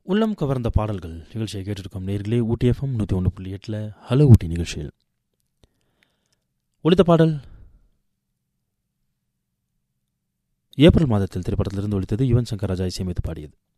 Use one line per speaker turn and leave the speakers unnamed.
உள்ளம் கவர்ந்த பாடல்கள் நிகழ்ச்சியை கேட்டிருக்கோம் நேர்களே. ஊட்டி எஃப்எம் 101.8 ஹலோ ஊட்டி நிகழ்ச்சியில் ஒலித்த பாடல் ஏப்ரல் மாதத்தில் திரைப்படத்திலிருந்து ஒலித்தது. யுவன் சங்கர் ராஜா இசையமைத்து பாடியது.